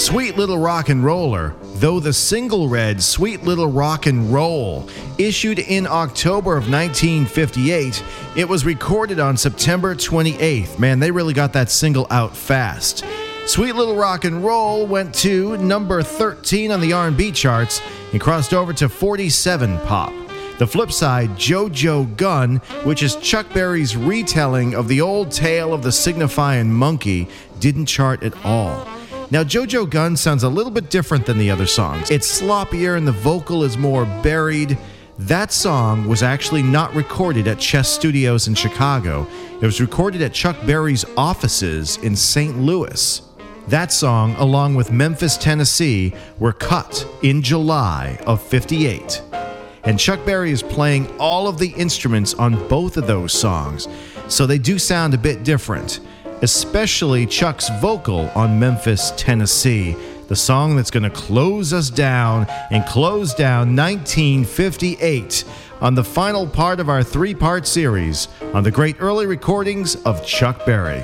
Sweet Little Rock and Roller, though the single read Sweet Little Rock and Roll, issued in October of 1958, it was recorded on September 28th. Man, they really got that single out fast. Sweet Little Rock and Roll went to number 13 on the R&B charts and crossed over to 47 pop. The flip side, Jojo Gun, which is Chuck Berry's retelling of the old tale of the signifying monkey, didn't chart at all. Now, Jojo Gun sounds a little bit different than the other songs. It's sloppier and the vocal is more buried. That song was actually not recorded at Chess Studios in Chicago. It was recorded at Chuck Berry's offices in St. Louis. That song, along with Memphis, Tennessee, were cut in July of '58. And Chuck Berry is playing all of the instruments on both of those songs, so they do sound a bit different, especially Chuck's vocal on Memphis, Tennessee, the song that's going to close us down and close down 1958 on the final part of our three-part series on the great early recordings of Chuck Berry,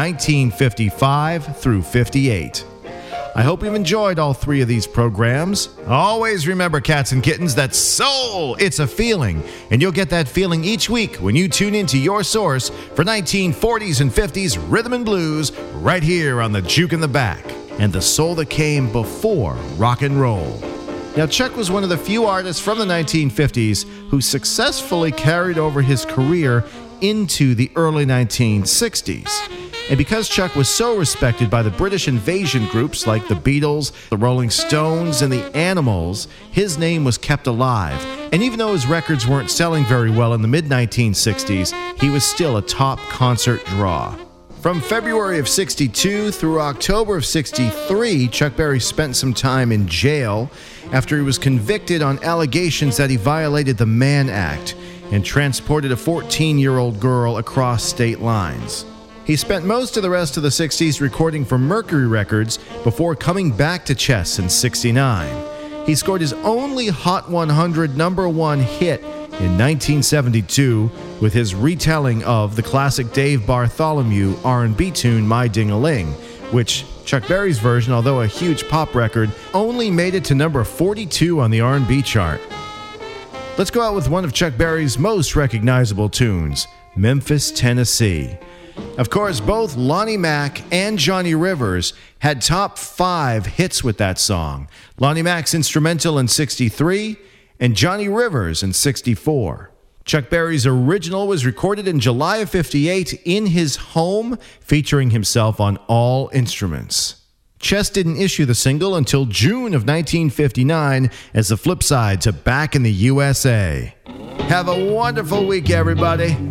1955 through 58. I hope you've enjoyed all three of these programs. Always remember, cats and kittens, that soul, it's a feeling. And you'll get that feeling each week when you tune into your source for 1940s and 50s rhythm and blues right here on the Juke in the Back and the soul that came before rock and roll. Now, Chuck was one of the few artists from the 1950s who successfully carried over his career into the early 1960s. And because Chuck was so respected by the British invasion groups like the Beatles, the Rolling Stones, and the Animals, his name was kept alive. And even though his records weren't selling very well in the mid-1960s, he was still a top concert draw. From February of '62 through October of '63, Chuck Berry spent some time in jail after he was convicted on allegations that he violated the Mann Act and transported a 14-year-old girl across state lines. He spent most of the rest of the 60s recording for Mercury Records before coming back to Chess in '69. He scored his only Hot 100 #1 hit in 1972 with his retelling of the classic Dave Bartholomew R&B tune My Ding-a-Ling, which Chuck Berry's version, although a huge pop record, only made it to number 42 on the R&B chart. Let's go out with one of Chuck Berry's most recognizable tunes, Memphis, Tennessee. Of course, both Lonnie Mack and Johnny Rivers had top 5 hits with that song. Lonnie Mack's instrumental in '63 and Johnny Rivers in '64. Chuck Berry's original was recorded in July of '58 in his home, featuring himself on all instruments. Chess didn't issue the single until June of 1959 as the flip side to Back in the USA. Have a wonderful week, everybody.